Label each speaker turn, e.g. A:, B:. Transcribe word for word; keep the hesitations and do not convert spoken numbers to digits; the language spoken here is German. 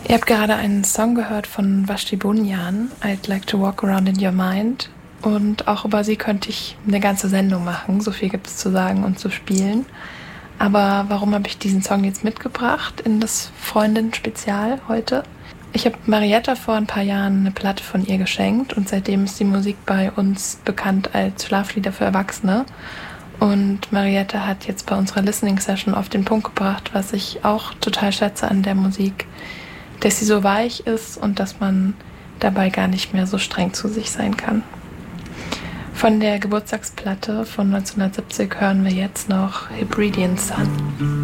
A: Ihr habt gerade einen Song gehört von Vashti Bunyan, I'd Like to Walk Around in Your Mind. Und auch über sie könnte ich eine ganze Sendung machen. So viel gibt es zu sagen und zu spielen. Aber warum habe ich diesen Song jetzt mitgebracht in das Freundin-Spezial heute? Ich habe Marietta vor ein paar Jahren eine Platte von ihr geschenkt und seitdem ist die Musik bei uns bekannt als Schlaflieder für Erwachsene. Und Marietta hat jetzt bei unserer Listening-Session auf den Punkt gebracht, was ich auch total schätze an der Musik, dass sie so weich ist und dass man dabei gar nicht mehr so streng zu sich sein kann. Von der Geburtstagsplatte von neunzehnhundertsiebzig hören wir jetzt noch Hebridean Sun.